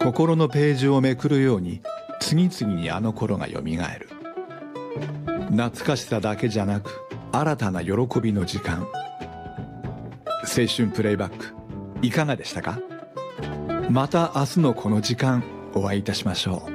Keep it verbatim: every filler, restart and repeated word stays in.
心のページをめくるように次々にあの頃がよみがえる。懐かしさだけじゃなく新たな喜びの時間。青春プレイバックいかがでしたか？また明日のこの時間お会いいたしましょう。